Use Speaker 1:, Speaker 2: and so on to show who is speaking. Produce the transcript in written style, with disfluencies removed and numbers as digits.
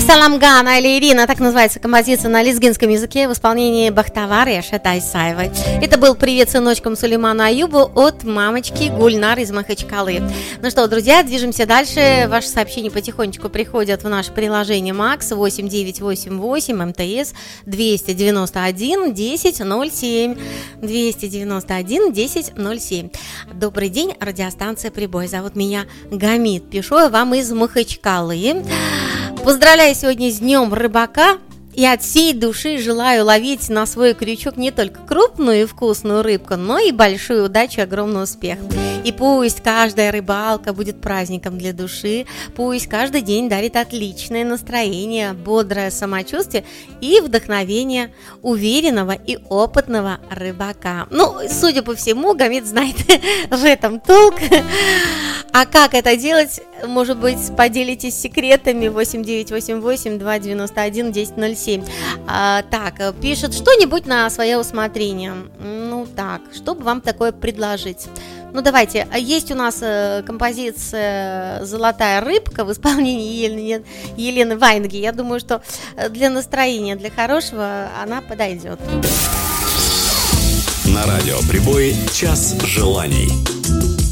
Speaker 1: Саламгана или Ирина, так называется композиция на лезгинском языке в исполнении Бахтавара Шатай Саевой. Это был привет сыночкам Сулейману Аюбу от мамочки Гульнар из Махачкалы. Ну что, друзья, движемся дальше. Ваши сообщения потихонечку приходят в наше приложение МАКС 8988 МТС 291 1007 291 1007. Добрый день, радиостанция Прибой. Зовут меня Гамид. Пишу я вам из Махачкалы. Поздравляю сегодня с Днем Рыбака и от всей души желаю ловить на свой крючок не только крупную и вкусную рыбку, но и большую удачу и огромный успех. И пусть каждая рыбалка будет праздником для души, пусть каждый день дарит отличное настроение, бодрое самочувствие и вдохновение уверенного и опытного рыбака. Ну, судя по всему, Гамид знает в этом толк. А как это делать? Может быть, поделитесь секретами 8988-291-1007. Так, пишет что-нибудь на свое усмотрение. Ну так, что бы вам такое предложить? Ну давайте, есть у нас композиция «Золотая рыбка» в исполнении Елены Ваенги. Я думаю, что для настроения, для хорошего она подойдет.
Speaker 2: На радио Прибой час желаний.